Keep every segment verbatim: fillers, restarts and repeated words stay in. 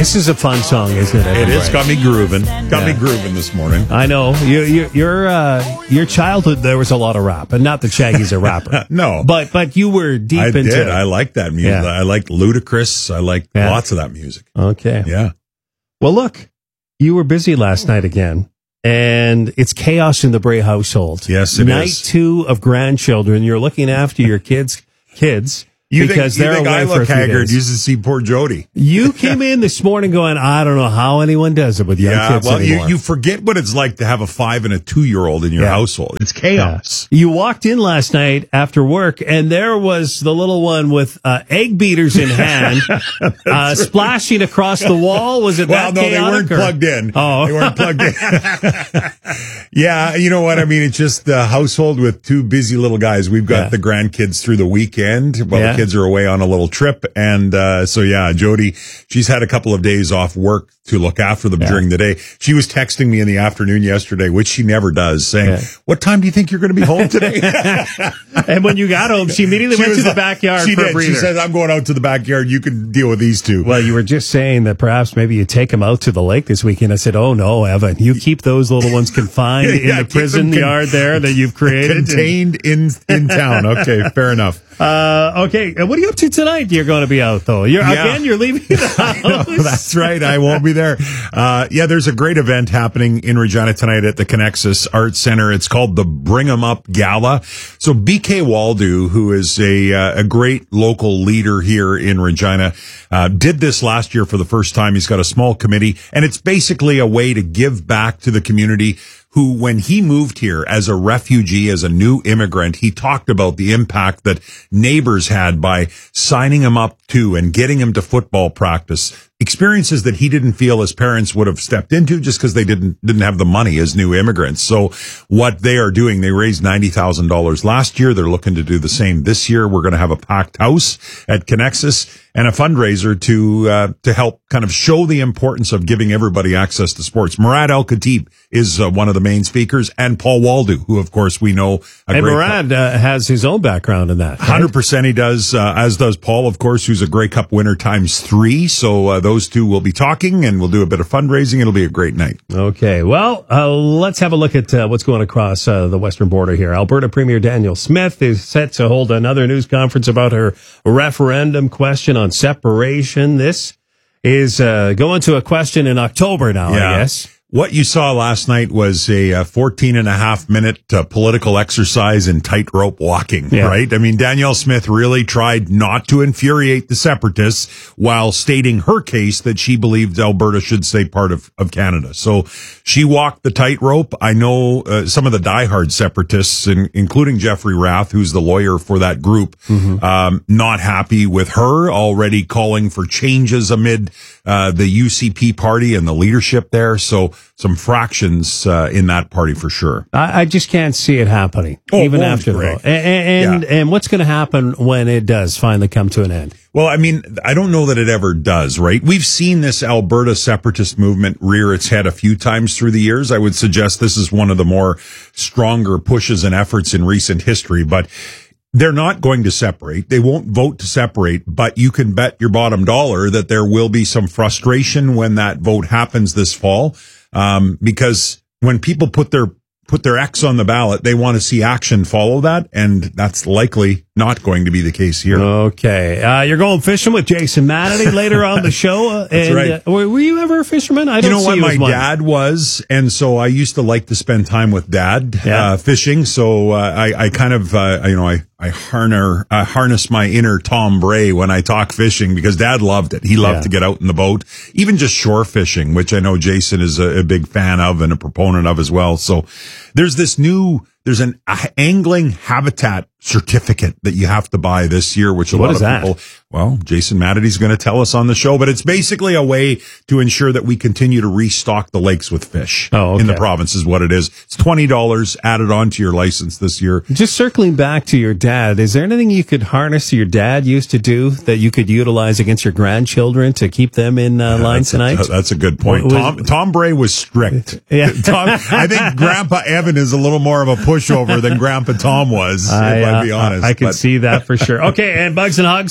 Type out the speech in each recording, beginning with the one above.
This is a fun song, isn't it? It is. Got me grooving. Got Yeah. me grooving this morning. I know. You, you, your uh, your childhood, there was a lot of rap, and not that Shaggy's a rapper. No. but but you were deep I into did. it. I like that music. Yeah. I liked Ludacris. I liked Yeah. lots of that music. Okay. Yeah. Well, look, you were busy last night again, and it's chaos in the Bray household. Yes, it Night is. two of grandchildren. You're looking after your kids, kids. You because think, you they're think away I for a look few haggard? days. Used to see poor Jody. You came in this morning going, I don't know how anyone does it with young Yeah, kids well, anymore. you, you forget what it's like to have a five and a two-year-old in your Yeah. household. It's chaos. You walked in last night after work, and there was the little one with uh, egg beaters in hand, uh, splashing across the wall. Was it Well, that no, they chaotic, weren't or- plugged in. Oh. They weren't plugged in. Yeah, you know what? I mean, it's just the household with two busy little guys. We've got Yeah. the grandkids through the weekend while Yeah. the kids are away on a little trip. And uh, so, yeah, Jody, she's had a couple of days off work to look after them Yeah. during the day. She was texting me in the afternoon yesterday, which she never does, saying, Yeah. what time do you think you're going to be home today? And when you got home, she immediately She went to was the like- backyard she for a did. breather. She said, I'm going out to the backyard. You can deal with these two. Well, you were just saying that perhaps maybe you take them out to the lake this weekend. I said, oh, no, Evan, you keep those little ones confined in Yeah, the keep them prison con- yard there that you've created. Contained in, in town. Okay, fair enough. Uh, okay, uh, what are you up to tonight? You're going to be out, though. You're Yeah. Again, you're leaving the house. No, that's right. I won't be there. Uh, yeah, there's a great event happening in Regina tonight at the Connexus Arts Center. It's called the Bring 'em Up Gala. So B K Waldo, who is a uh, a great local leader here in Regina, uh, did this last year for the first time. He's got a small committee, and it's basically a way to give back to the community who, when he moved here as a refugee, as a new immigrant, he talked about the impact that neighbors had by signing him up to and getting him to football practice. Experiences that he didn't feel his parents would have stepped into just because they didn't didn't have the money as new immigrants. So what they are doing, they raised ninety thousand dollars last year. They're looking to do the same this year. We're going to have a packed house at Connexus and a fundraiser to uh, to help kind of show the importance of giving everybody access to sports. Murad El-Khatib is uh, one of the main speakers, and Paul Waldo, who of course we know. A And great Murad uh, has his own background in that. one hundred percent he does, uh, as does Paul, of course, who's a Grey Cup winner times three. So uh, those two will be talking, and we'll do a bit of fundraising. It'll be a great night. Okay, well, uh, let's have a look at uh, what's going across uh, the western border here. Alberta Premier Danielle Smith is set to hold another news conference about her referendum question on separation. This is uh, going to a question in October now, I guess. What you saw last night was a uh, fourteen and a half minute uh, political exercise in tightrope walking, Yeah. right? I mean, Danielle Smith really tried not to infuriate the separatists while stating her case that she believed Alberta should stay part of, of Canada. So she walked the tightrope. I know uh, some of the diehard separatists, in, including Jeffrey Rath, who's the lawyer for that group, Mm-hmm. um, not happy with her, already calling for changes amid uh, the U C P party and the leadership there. So some fractions uh, in that party for sure. I, I just can't see it happening, Oh, it even won't, after the Greg. vote. And, and, Yeah. and what's going to happen when it does finally come to an end? Well, I mean, I don't know that it ever does, right? We've seen this Alberta separatist movement rear its head a few times through the years. I would suggest this is one of the more stronger pushes and efforts in recent history, but they're not going to separate. They won't vote to separate, but you can bet your bottom dollar that there will be some frustration when that vote happens this fall. Um, because when people put their put their X on the ballot, they want to see action follow that, and that's likely not going to be the case here. Okay. Uh, you're going fishing with Jason Mannity later on the show. Uh, That's and, right. Uh, were were you ever a fisherman? I You don't know see what? you My as one. dad was, and so I used to like to spend time with dad Yeah. uh, fishing. So uh, I, I kind of, uh, you know, I I harner, I harness my inner Tom Bray when I talk fishing because dad loved it. He loved Yeah. to get out in the boat, even just shore fishing, which I know Jason is a, a big fan of and a proponent of as well. So there's this new, there's an uh, angling habitat certificate that you have to buy this year, which a What lot is of that? people, well, Jason Mattity's going to tell us on the show, but it's basically a way to ensure that we continue to restock the lakes with fish Oh, in the okay. province is what it is. It's twenty dollars added onto your license this year. Just circling back to your dad, is there anything you could harness your dad used to do that you could utilize against your grandchildren to keep them in uh, line That's tonight? A, that's a good point. Was- Tom, Tom Bray was strict. Yeah. Tom, I think Grandpa Evan is a little more of a pushover than Grandpa Tom was, I, if uh, I'd be honest. I, I can But- see that for sure. Okay, and Bugs and Hugs today?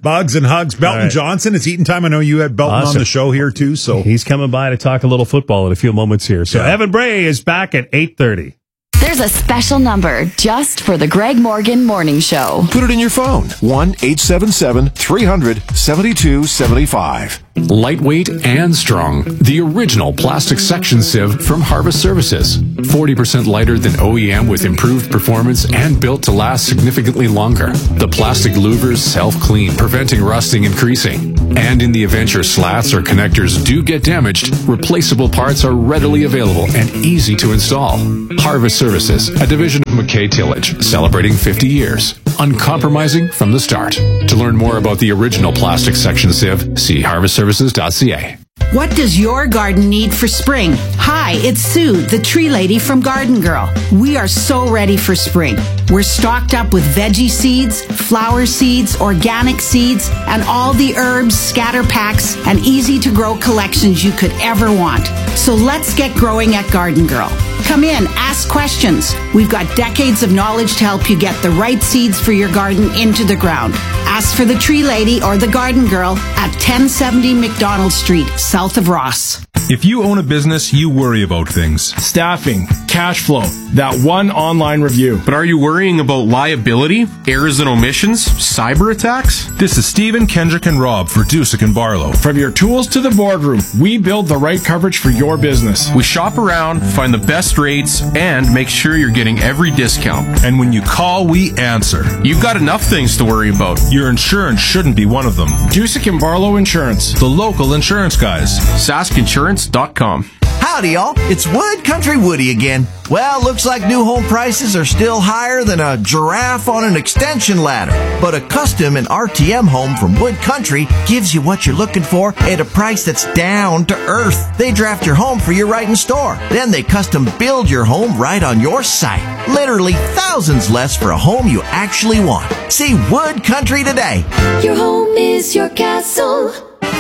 Bugs and hugs. Belton right. Johnson, it's eating time. I know you had Belton Awesome. on the show here too. So he's coming by to talk a little football in a few moments here. So Yeah. Evan Bray is back at eight thirty. There's a special number just for the Greg Morgan Morning Show. Put it in your phone. one eight seven seven, three hundred, seventy-two seventy-five. Lightweight and strong. The original plastic section sieve from Harvest Services. forty percent lighter than O E M with improved performance and built to last significantly longer. The plastic louvers self-clean, preventing rusting and creasing. And in the event your slats or connectors do get damaged, replaceable parts are readily available and easy to install. Harvest Services, a division of McKay Tillage, celebrating fifty years. Uncompromising from the start. To learn more about the original plastic section sieve, see harvest services dot c a. What does your garden need for spring? Hi, it's Sue, the tree lady from Garden Girl. We are so ready for spring. We're stocked up with veggie seeds, flower seeds, organic seeds, and all the herbs, scatter packs, and easy to grow collections you could ever want. So let's get growing at Garden Girl. Come in, ask questions. We've got decades of knowledge to help you get the right seeds for your garden into the ground. Ask for the Tree Lady or the Garden Girl at ten seventy McDonald Street, south of Ross. If you own a business, you worry about things. Staffing, cash flow, that one online review. But are you worrying about liability, errors and omissions, cyber attacks? This is Stephen, Kendrick, and Rob for Dusick and Barlow. From your tools to the boardroom, we build the right coverage for your business. We shop around, find the best rates, and make sure you're getting every discount. And when you call, we answer. You've got enough things to worry about. Your insurance shouldn't be one of them. Dusick and Barlow Insurance. The local insurance guys. Sask Insurance dot com. Howdy, y'all. It's Wood Country Woody again. Well, looks like new home prices are still higher than a giraffe on an extension ladder. But a custom and R T M home from Wood Country gives you what you're looking for at a price that's down to earth. They draft your home for your right in store. Then they custom build your home right on your site. Literally thousands less for a home you actually want. See Wood Country today. Your home is your castle.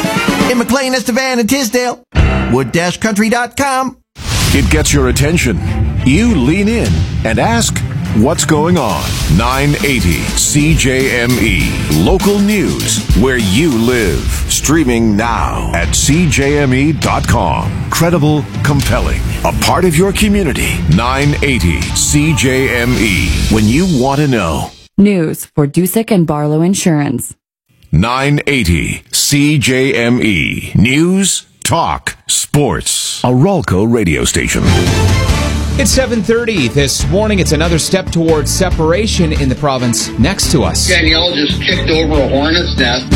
In McLean, Estevan, and Tisdale. wood country dot com. It gets your attention. You lean in and ask, what's going on? nine eighty C J M E. Local news where you live. Streaming now at c j m e dot com. Credible, compelling. A part of your community. nine eighty C J M E. When you want to know. News for Dusick and Barlow Insurance. nine eighty C J M E. News, talk, sports. A Ralco radio station. It's seven thirty. This morning, it's another step towards separation in the province next to us. Danielle just kicked over a hornet's nest.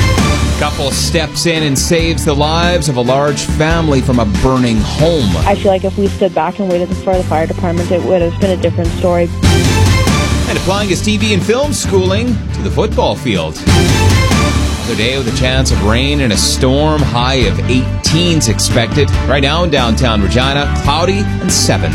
Couple steps in and saves the lives of a large family from a burning home. I feel like if we stood back and waited for the fire department, it would have been a different story. And applying his T V and film schooling to the football field. Another day with a chance of rain and a storm. High of eighteens expected. Right now in downtown Regina, cloudy and seven.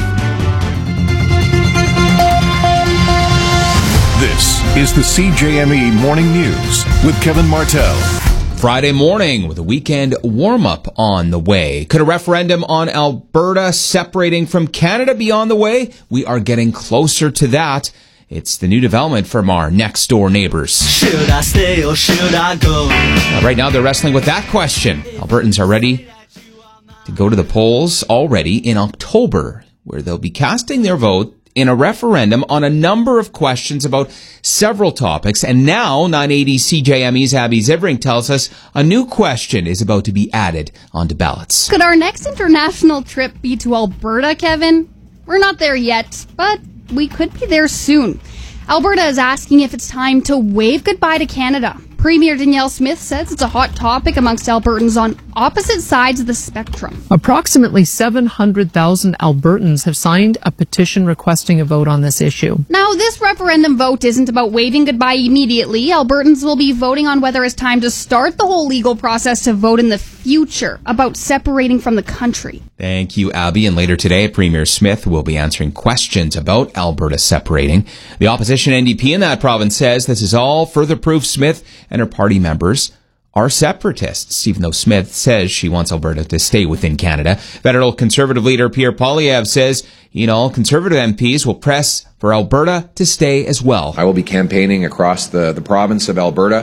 This is the C J M E Morning News with Kevin Martell. Friday morning with a weekend warm-up on the way. Could a referendum on Alberta separating from Canada be on the way? We are getting closer to that. It's the new development from our next-door neighbors. Should I stay or should I go? Now, right now, they're wrestling with that question. Albertans are ready to go to the polls already in October, where they'll be casting their vote in a referendum on a number of questions about several topics. And now, nine eighty C J M E's Abby Zivring tells us a new question is about to be added onto ballots. Could our next international trip be to Alberta, Kevin? We're not there yet, but we could be there soon. Alberta is asking if it's time to wave goodbye to Canada. Premier Danielle Smith says it's a hot topic amongst Albertans on opposite sides of the spectrum. Approximately seven hundred thousand Albertans have signed a petition requesting a vote on this issue. Now, this referendum vote isn't about waving goodbye immediately. Albertans will be voting on whether it's time to start the whole legal process to vote in the future about separating from the country. Thank you, Abby. And later today, Premier Smith will be answering questions about Alberta separating. The opposition N D P in that province says this is all further proof Smith and her party members are separatists, even though Smith says she wants Alberta to stay within Canada. Federal Conservative leader Pierre Poilievre says, you know, Conservative M Ps will press for Alberta to stay as well. I will be campaigning across the, the province of Alberta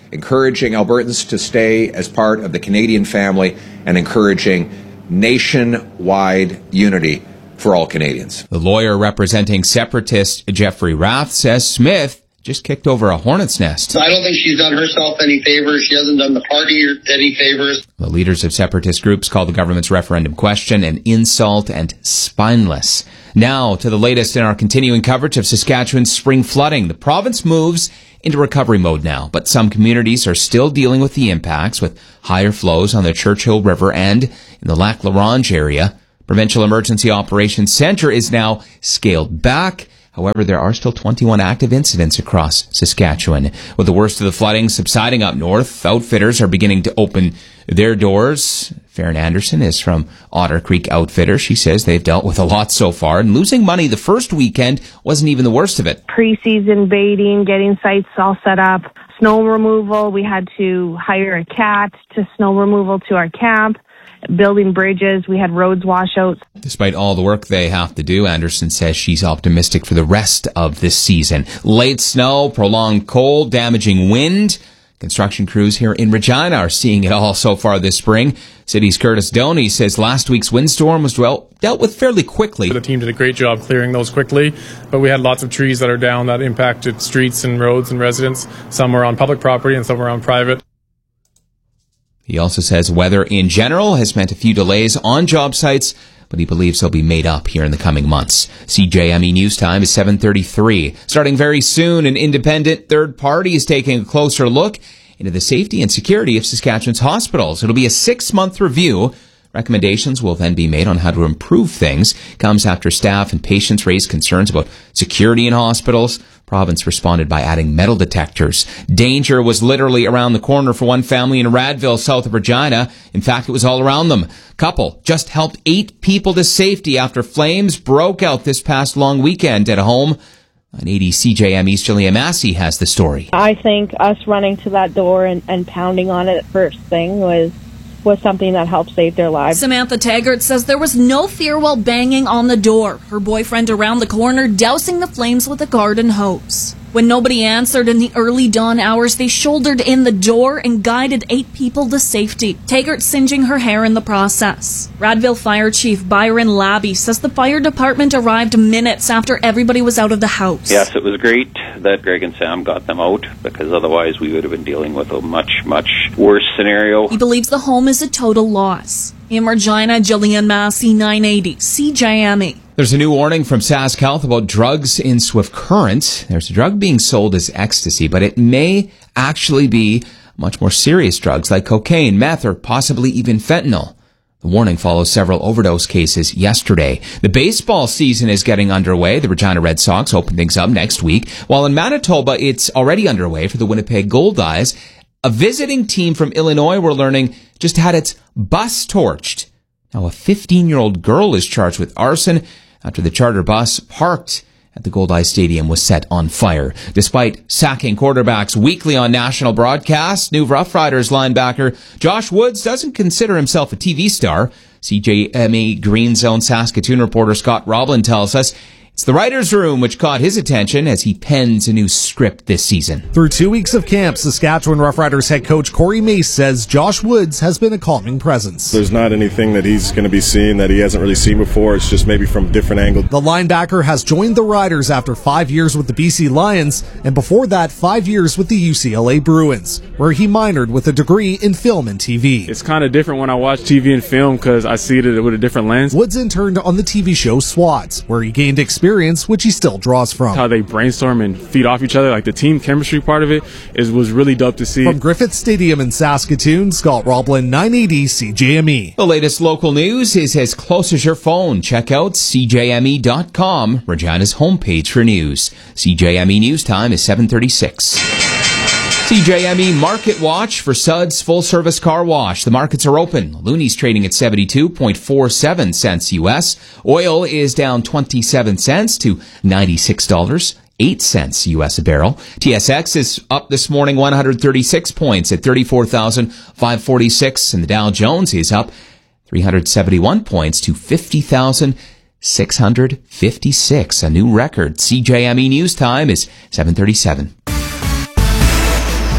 encouraging Albertans to stay as part of the Canadian family and encouraging nationwide unity for all Canadians. The lawyer representing separatist Jeffrey Rath says Smith just kicked over a hornet's nest. I don't think she's done herself any favors. She hasn't done the party any favors. The leaders of separatist groups call the government's referendum question an insult and spineless. Now to the latest in our continuing coverage of Saskatchewan's spring flooding. The province moves into recovery mode now, but some communities are still dealing with the impacts with higher flows on the Churchill River and in the Lac La Ronge area. Provincial Emergency Operations Centre is now scaled back. However, there are still twenty-one active incidents across Saskatchewan. With the worst of the flooding subsiding up north, outfitters are beginning to open their doors. Farron Anderson is from Otter Creek Outfitter. She says they've dealt with a lot so far, and losing money the first weekend wasn't even the worst of it. Pre-season baiting, getting sites all set up, snow removal. We had to hire a cat to snow removal to our camp. Building bridges, we had roads washouts. Despite all the work they have to do, Anderson says she's optimistic for the rest of this season. Late snow, prolonged cold, damaging wind. Construction crews here in Regina are seeing it all so far this spring. City's Curtis Doney says last week's windstorm was well dealt with fairly quickly. The team did a great job clearing those quickly, but we had lots of trees that are down that impacted streets and roads and residents. Some were on public property and some were on private. He also says weather in general has meant a few delays on job sites, but he believes they'll be made up here in the coming months. C J M E News Time is seven thirty-three. Starting very soon, an independent third party is taking a closer look into the safety and security of Saskatchewan's hospitals. It'll be a six-month review. Recommendations will then be made on how to improve things. Comes after staff and patients raised concerns about security in hospitals. Province responded by adding metal detectors. Danger was literally around the corner for one family in Radville, south of Regina. In fact, it was all around them. Couple just helped eight people to safety after flames broke out this past long weekend at a home. nine eighty C J M E's Jillian Massey has the story. I think us running to that door and, and pounding on it first thing was was something that helped save their lives. Samantha Taggart says there was no fear while banging on the door. Her boyfriend around the corner dousing the flames with a garden hose. When nobody answered in the early dawn hours, they shouldered in the door and guided eight people to safety. Taggart singeing her hair in the process. Radville Fire Chief Byron Labby says the fire department arrived minutes after everybody was out of the house. Yes, it was great that Greg and Sam got them out, because otherwise we would have been dealing with a much, much worse scenario. He believes the home is a total loss. In Regina, Jillian Massey, nine eighty C J M E. There's a new warning from Sask Health about drugs in Swift Current. There's a drug being sold as ecstasy, but it may actually be much more serious drugs like cocaine, meth, or possibly even fentanyl. The warning follows several overdose cases yesterday. The baseball season is getting underway. The Regina Red Sox open things up next week, while in Manitoba it's already underway for the Winnipeg Goldeyes. A visiting team from Illinois, we're learning, just had its bus torched. Now a fifteen-year-old girl is charged with arson after the charter bus parked at the Goldeyes Stadium was set on fire. Despite sacking quarterbacks weekly on national broadcast, new Rough Riders linebacker Josh Woods doesn't consider himself a T V star. C J M E Green Zone Saskatoon reporter Scott Roblin tells us it's the writer's room which caught his attention as he pens a new script this season. Through two weeks of camp, Saskatchewan Roughriders head coach Corey Mace says Josh Woods has been a calming presence. There's not anything that he's going to be seeing that he hasn't really seen before. It's just maybe from a different angle. The linebacker has joined the Riders after five years with the B C Lions, and before that, five years with the U C L A Bruins, where he minored with a degree in film and T V. It's kind of different when I watch T V and film because I see it with a different lens. Woods interned on the T V show SWAT, where he gained experience which he still draws from. How they brainstorm and feed off each other, like the team chemistry part of it is was really dope to see. From Griffith Stadium in Saskatoon, Scott Roblin, nine eighty C J M E. The latest local news is as close as your phone. Check out C J M E dot com, Regina's homepage for news. C J M E News Time is seven thirty-six. C J M E Market Watch for Suds Full Service Car Wash. The markets are open. Looney's trading at seventy-two point four seven cents U S. Oil is down twenty-seven cents to ninety-six dollars and eight cents U S a barrel. T S X is up this morning one hundred thirty-six points at thirty-four thousand five hundred forty-six, and the Dow Jones is up three hundred seventy-one points to fifty thousand six hundred fifty-six, a new record. C J M E News Time is seven thirty-seven.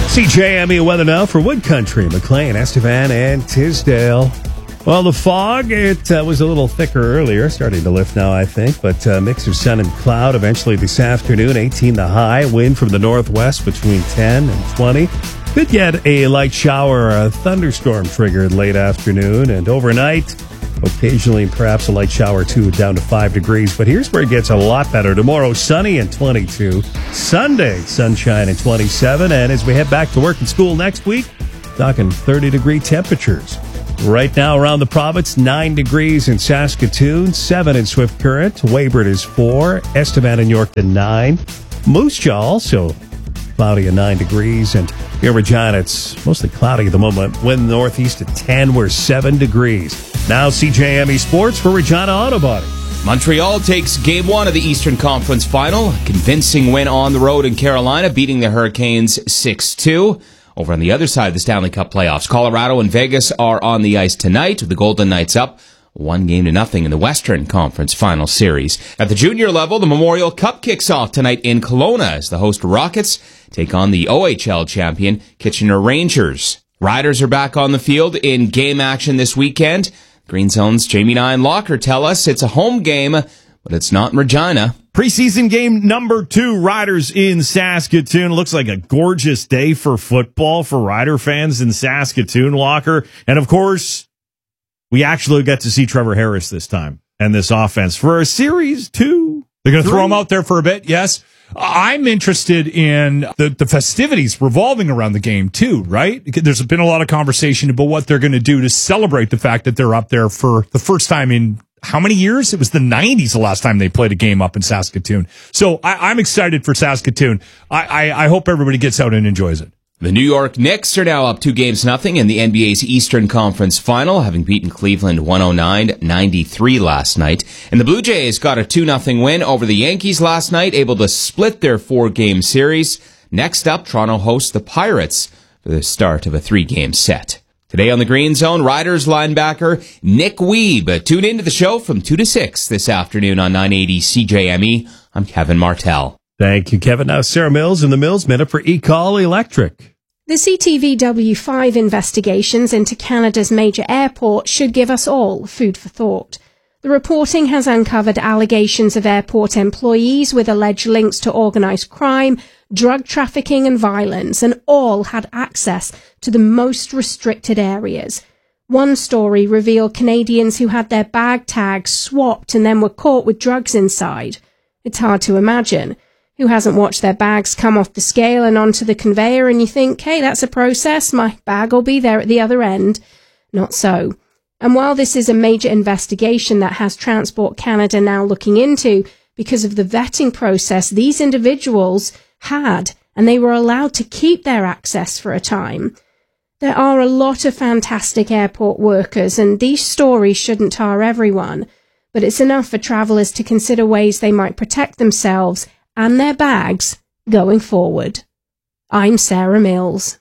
C J M E weather now for Wood Country, McLean, Estevan, and Tisdale. Well, the fog, it uh, was a little thicker earlier, starting to lift now, I think, but a uh, mix of sun and cloud eventually this afternoon, eighteen the high, wind from the northwest between ten and twenty. Could get a light shower, a thunderstorm triggered late afternoon, and overnight, occasionally perhaps a light shower too, down to five degrees. But here's where it gets a lot better. Tomorrow, sunny and twenty-two. Sunday, sunshine and twenty-seven. And as we head back to work and school next week, talking thirty degree temperatures. Right now around the province, nine degrees in Saskatoon, seven in Swift Current. Waybird is four. Estevan and Yorkton, nine. Moose Jaw also cloudy at nine degrees. And here in Regina, it's mostly cloudy at the moment. Wind northeast at ten, we're seven degrees. Now C J M E Sports for Regina Auto Body. Montreal takes game one of the Eastern Conference Final. A convincing win on the road in Carolina, beating the Hurricanes six two. Over on the other side of the Stanley Cup playoffs, Colorado and Vegas are on the ice tonight with the Golden Knights up one game to nothing in the Western Conference Final Series. At the junior level, the Memorial Cup kicks off tonight in Kelowna as the host Rockets take on the O H L champion Kitchener Rangers. Riders are back on the field in game action this weekend. Green Zone's Jamie Nine Locker tell us it's a home game, but it's not in Regina. Preseason game number two, Riders in Saskatoon. Looks like a gorgeous day for football for Rider fans in Saskatoon, Locker. And of course, we actually get to see Trevor Harris this time and this offense for a series two. They're going to throw him out there for a bit, yes. I'm interested in the, the festivities revolving around the game, too, right? There's been a lot of conversation about what they're going to do to celebrate the fact that they're up there for the first time in how many years? It was the nineties the last time they played a game up in Saskatoon. So I, I'm excited for Saskatoon. I, I, I hope everybody gets out and enjoys it. The New York Knicks are now up two games nothing in the N B A's Eastern Conference Final, having beaten Cleveland one oh nine ninety-three last night. And the Blue Jays got a two nothing win over the Yankees last night, able to split their four-game series. Next up, Toronto hosts the Pirates for the start of a three-game set. Today on the Green Zone, Riders linebacker Nick Wiebe. Tune into the show from two to six this afternoon on nine eighty C J M E. I'm Kevin Martell. Thank you, Kevin. Now, Sarah Mills in the Mills Minute for eCall Electric. The C T V W five investigations into Canada's major airport should give us all food for thought. The reporting has uncovered allegations of airport employees with alleged links to organised crime, drug trafficking and violence, and all had access to the most restricted areas. One story revealed Canadians who had their bag tags swapped and then were caught with drugs inside. It's hard to imagine. Who hasn't watched their bags come off the scale and onto the conveyor and you think, hey, that's a process, my bag will be there at the other end? Not so. And while this is a major investigation that has Transport Canada now looking into, because of the vetting process these individuals had, and they were allowed to keep their access for a time. There are a lot of fantastic airport workers, and these stories shouldn't tar everyone, but it's enough for travellers to consider ways they might protect themselves and their bags going forward. I'm Sarah Mills.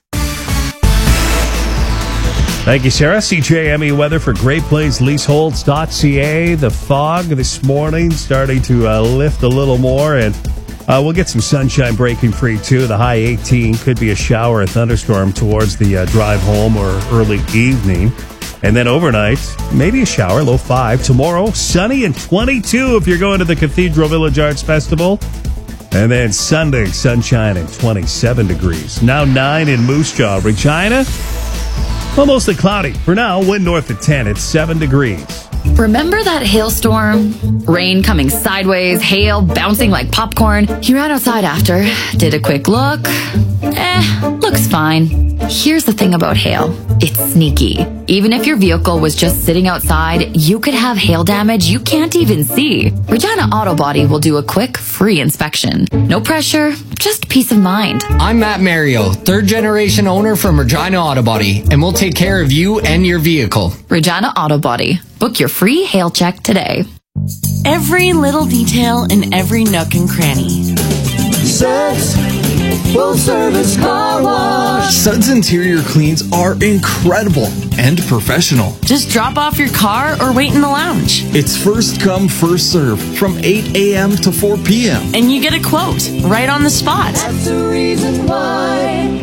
Thank you, Sarah. C J M E weather for Great Plains Leaseholds dot C A. The fog this morning starting to uh, lift a little more, and uh, we'll get some sunshine breaking free, too. The high eighteen, could be a shower, a thunderstorm towards the uh, drive home or early evening. And then overnight, maybe a shower, low five. Tomorrow, sunny and twenty-two if you're going to the Cathedral Village Arts Festival. And then Sunday, sunshine and twenty-seven degrees. Now nine in Moose Jaw. Regina, well, mostly cloudy. For now, wind north at ten. It's seven degrees. Remember that hailstorm? Rain coming sideways, hail bouncing like popcorn. He ran outside after, did a quick look. Eh, looks fine. Here's the thing about hail. It's sneaky. Even if your vehicle was just sitting outside, you could have hail damage you can't even see. Regina Auto Body will do a quick, free inspection. No pressure, just peace of mind. I'm Matt Mario, third generation owner from Regina Auto Body, and we'll take care of you and your vehicle. Regina Auto Body. Book your free hail check today. Every little detail in every nook and cranny. Suds Full Service Car Wash. Suds interior cleans are incredible and professional. Just drop off your car or wait in the lounge. It's first come, first serve from eight a.m. to four p.m. And you get a quote right on the spot. That's the reason why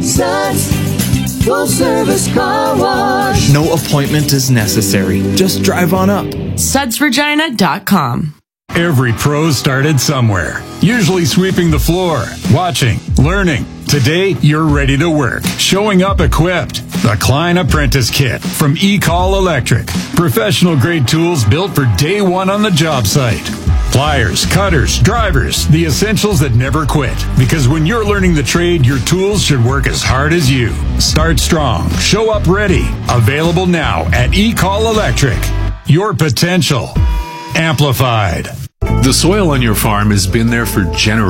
Suds Full Service Car Wash. No appointment is necessary. Just drive on up. Suds Regina dot com. Every pro started somewhere, usually sweeping the floor, watching, learning. Today, you're ready to work, showing up equipped. The Klein Apprentice Kit from E-Call Electric. Professional grade tools built for day one on the job site. Pliers, cutters, drivers, the essentials that never quit. Because when you're learning the trade, your tools should work as hard as you. Start strong, show up ready. Available now at E-Call Electric. Your potential amplified. The soil on your farm has been there for generations.